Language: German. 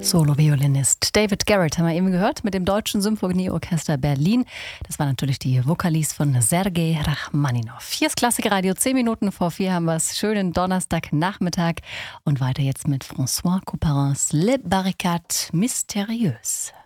Solo-Violinist David Garrett haben wir eben gehört mit dem Deutschen Symphonieorchester Berlin. Das war natürlich die Vokalis von Sergei Rachmaninow. Hier ist Klassikradio, 10 Minuten vor 4 haben wir es. Schönen Donnerstagnachmittag und weiter jetzt mit François Couperins Les Barricades Mystérieuses.